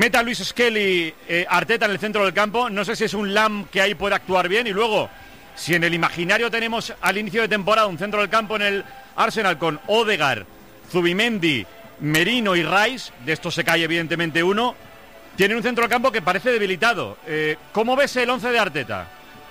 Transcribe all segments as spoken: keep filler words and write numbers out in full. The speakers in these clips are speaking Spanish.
Meta a Luis Skelly, eh, Arteta en el centro del campo. No sé si es un Lam que ahí puede actuar bien. Y luego, si en el imaginario tenemos al inicio de temporada un centro del campo en el Arsenal con Odegaard, Zubimendi, Merino y Rice, de estos se cae evidentemente uno, tienen un centro del campo que parece debilitado. Eh, ¿Cómo ves el once de Arteta?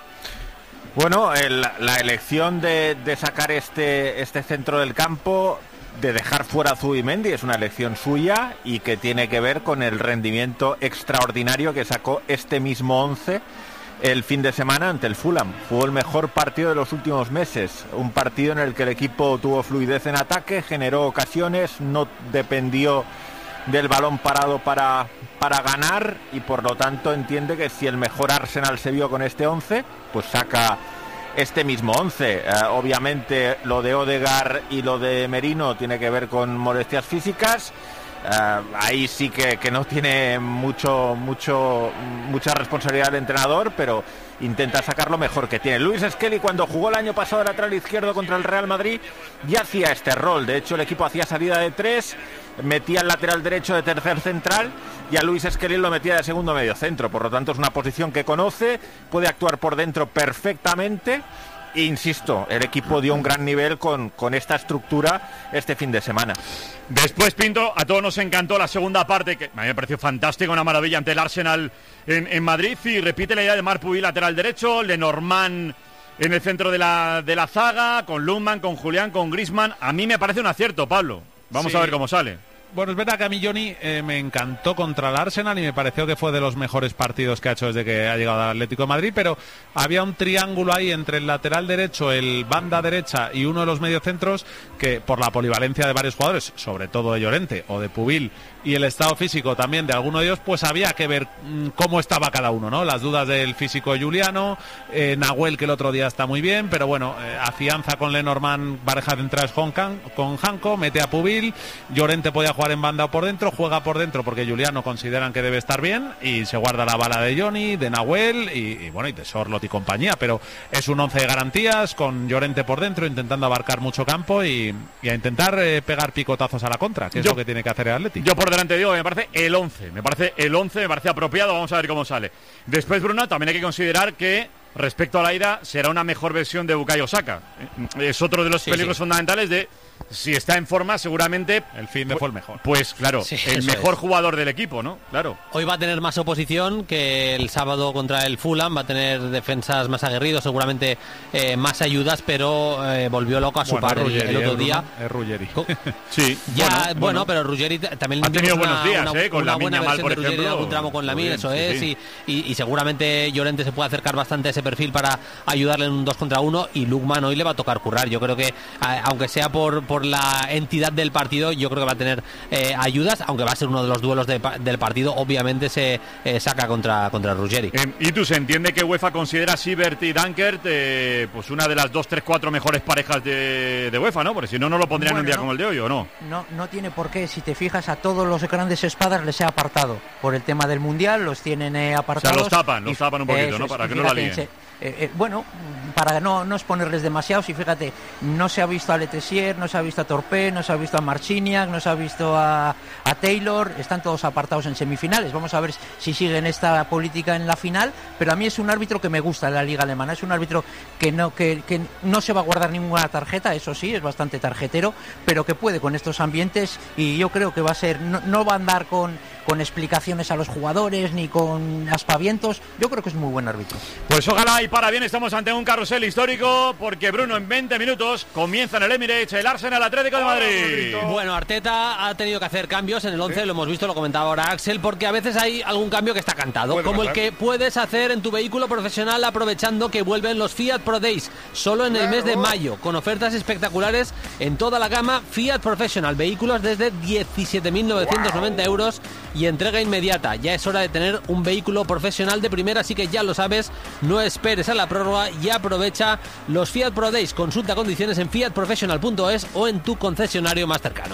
Bueno, el, la elección de, de sacar este, este centro del campo, de dejar fuera a Zubimendi, es una elección suya y que tiene que ver con el rendimiento extraordinario que sacó este mismo once el fin de semana ante el Fulham. Fue el mejor partido de los últimos meses, un partido en el que el equipo tuvo fluidez en ataque, generó ocasiones, no dependió del balón parado para, para ganar, y por lo tanto entiende que si el mejor Arsenal se vio con este once, pues saca este mismo once. Eh, obviamente lo de Odegaard y lo de Merino tiene que ver con molestias físicas. Uh, ahí sí que, que no tiene mucho mucho mucha responsabilidad el entrenador, pero intenta sacar lo mejor que tiene. Luis Skelly, cuando jugó el año pasado de lateral izquierdo contra el Real Madrid, ya hacía este rol. De hecho, el equipo hacía salida de tres, metía el lateral derecho de tercer central y a Luis Skelly lo metía de segundo medio centro. Por lo tanto, es una posición que conoce, puede actuar por dentro perfectamente. Insisto, el equipo dio un gran nivel con, con esta estructura este fin de semana. Después, Pinto, a todos nos encantó la segunda parte, que a mí me pareció fantástica, una maravilla ante el Arsenal en, en Madrid, y repite la idea de Marpuy lateral derecho, Lenormand en el centro de la, de la zaga, con Lundman, con Julián, con Griezmann. A mí me parece un acierto, Pablo. Vamos sí. a ver cómo sale. Bueno, es verdad que a mí Johnny eh, me encantó contra el Arsenal y me pareció que fue de los mejores partidos que ha hecho desde que ha llegado al Atlético de Madrid, pero había un triángulo ahí entre el lateral derecho, el banda derecha y uno de los mediocentros que, por la polivalencia de varios jugadores, sobre todo de Llorente o de Pubil, y el estado físico también de alguno de ellos, pues había que ver mmm, cómo estaba cada uno, ¿no? Las dudas del físico de Juliano, eh, Nahuel, que el otro día está muy bien, pero bueno, eh, afianza con Lenormand, pareja de entradas con, con Janko, mete a Pubil, Llorente podía jugar en banda o por dentro, juega por dentro porque Juliano consideran que debe estar bien y se guarda la bala de Johnny, de Nahuel y, y bueno, y de Sorloth y compañía, pero es un once de garantías con Llorente por dentro intentando abarcar mucho campo y, y a intentar eh, pegar picotazos a la contra, que es yo, lo que tiene que hacer el Atlético. Yo por delante digo, me parece el once, me parece el once, me parece apropiado, vamos a ver cómo sale. Después, Bruno, también hay que considerar que respecto a la ida será una mejor versión de Bukayo Saka. Es otro de los sí, peligros sí. fundamentales de si está en forma, seguramente el fin de fue el mejor. Pues claro, sí, el mejor es. jugador del equipo, ¿no? Claro. Hoy va a tener más oposición que el sábado contra el Fulham, va a tener defensas más aguerridos, seguramente eh, más ayudas, pero eh, volvió loco a su bueno, par el, el otro día. Es Ruggeri. Sí. Ya, bueno, bueno, bueno, pero Ruggeri también ha tenido una, buenos días, una, eh, con una la buena versión mal, por de Ruggeri, algún tramo con la Mir, eso sí, es, sí. Y, y, y seguramente Llorente se puede acercar bastante a ese perfil para ayudarle en un dos contra uno, y Lukman hoy le va a tocar currar. Yo creo que, a, aunque sea por, por la entidad del partido, yo creo que va a tener eh, ayudas, aunque va a ser uno de los duelos de, del partido, obviamente se eh, saca contra, contra Ruggeri. Eh, y tú, se entiende que UEFA considera a Siebert y Dankert eh, pues una de las dos, tres, cuatro mejores parejas de, de UEFA, ¿no? Porque si no, no lo pondrían bueno, un día no, como el de hoy, ¿o no? No, no tiene por qué. Si te fijas, a todos los grandes espadas les he apartado por el tema del Mundial, los tienen eh, apartados. O sea, los tapan, los tapan un poquito, eh, ¿no? Para que no la líen. Se, Eh, eh, bueno, para no, no exponerles demasiados, y fíjate, no se ha visto a Letessier, no se ha visto a Torpé, no se ha visto a Marciniak, no se ha visto a, a Taylor, están todos apartados en semifinales. Vamos a ver si siguen esta política en la final, pero a mí es un árbitro que me gusta en la liga alemana, es un árbitro que no, que, que no se va a guardar ninguna tarjeta, eso sí, es bastante tarjetero, pero que puede con estos ambientes, y yo creo que va a ser, no, no va a andar con, con explicaciones a los jugadores ni con aspavientos. Yo creo que es muy buen árbitro. Pues ojalá y para bien, estamos ante un carrusel histórico, porque Bruno, en veinte minutos comienza en el Emirates el Arsenal Atlético de Madrid. Bueno, Arteta ha tenido que hacer cambios en el once, ¿sí? Lo hemos visto, lo comentaba ahora Axel, porque a veces hay algún cambio que está cantado, bueno, como el que puedes hacer en tu vehículo profesional aprovechando que vuelven los Fiat Pro Days, solo en el mes de mayo, con ofertas espectaculares en toda la gama Fiat Professional, vehículos desde diecisiete mil novecientos noventa wow. euros y entrega inmediata. Ya es hora de tener un vehículo profesional de primera, así que ya lo sabes, no esperes a la prórroga y aprovecha los Fiat Pro Days. Consulta condiciones en fiat professional punto es o en tu concesionario más cercano.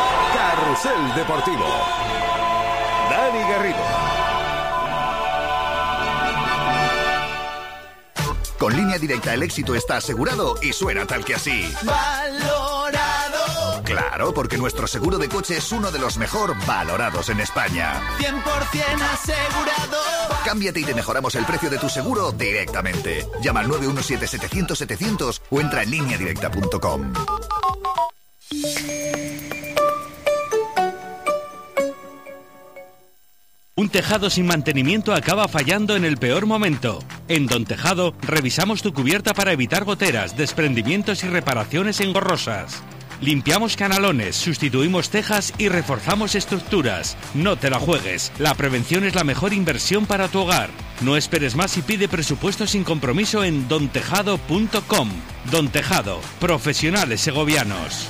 Carrusel Deportivo. Dani Garrido. Con Línea Directa el éxito está asegurado y suena tal que así. Valorado. Claro, porque nuestro seguro de coche es uno de los mejor valorados en España. cien por ciento asegurado. Cámbiate y te mejoramos el precio de tu seguro directamente. Llama al nueve uno siete setecientos setecientos o entra en línea directa punto com. Un tejado sin mantenimiento acaba fallando en el peor momento. En Don Tejado revisamos tu cubierta para evitar goteras, desprendimientos y reparaciones engorrosas. Limpiamos canalones, sustituimos tejas y reforzamos estructuras. No te la juegues. La prevención es la mejor inversión para tu hogar. No esperes más y pide presupuesto sin compromiso en don tejado punto com. Don Tejado, profesionales segovianos.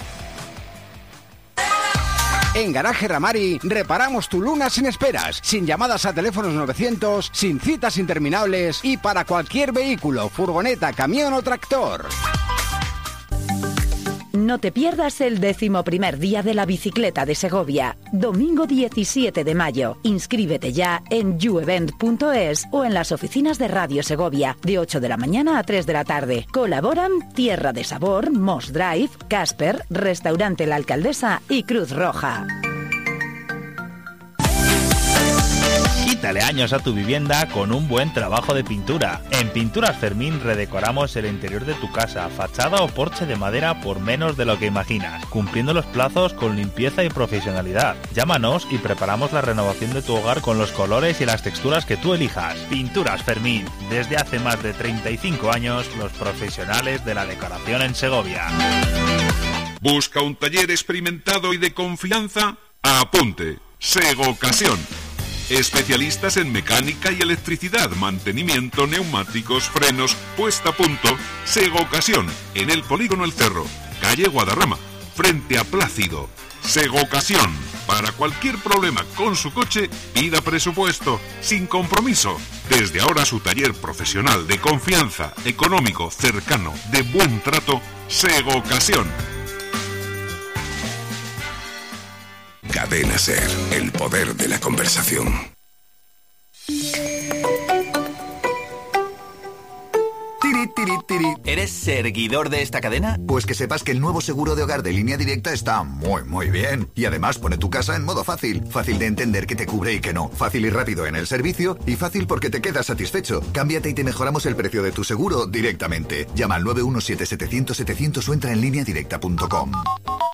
En Garaje Ramari reparamos tu Luna sin esperas, sin llamadas a teléfonos novecientos, sin citas interminables y para cualquier vehículo, furgoneta, camión o tractor. No te pierdas el decimoprimer día de la bicicleta de Segovia, domingo diecisiete de mayo. Inscríbete ya en you event punto es o en las oficinas de Radio Segovia, de ocho de la mañana a tres de la tarde. Colaboran Tierra de Sabor, Moss Drive, Casper, Restaurante La Alcaldesa y Cruz Roja. Quítale años a tu vivienda con un buen trabajo de pintura. En Pinturas Fermín redecoramos el interior de tu casa, fachada o porche de madera por menos de lo que imaginas, cumpliendo los plazos con limpieza y profesionalidad. Llámanos y preparamos la renovación de tu hogar con los colores y las texturas que tú elijas. Pinturas Fermín, desde hace más de treinta y cinco años, los profesionales de la decoración en Segovia. ¿Busca un taller experimentado y de confianza? Apunte, Segocasión. Especialistas en mecánica y electricidad, mantenimiento, neumáticos, frenos, puesta a punto. Segocasión, en el Polígono El Cerro, calle Guadarrama, frente a Plácido. Segocasión, para cualquier problema con su coche, pida presupuesto, sin compromiso. Desde ahora su taller profesional de confianza, económico, cercano, de buen trato, Segocasión. Cadena Ser, el poder de la conversación. Tiri, tiri, tiri. ¿Eres seguidor de esta cadena? Pues que sepas que el nuevo seguro de hogar de Línea Directa está muy, muy bien. Y además pone tu casa en modo fácil. Fácil de entender qué te cubre y qué no. Fácil y rápido en el servicio. Y fácil porque te quedas satisfecho. Cámbiate y te mejoramos el precio de tu seguro directamente. Llama al nueve uno siete setecientos setecientos o entra en línea directa punto com.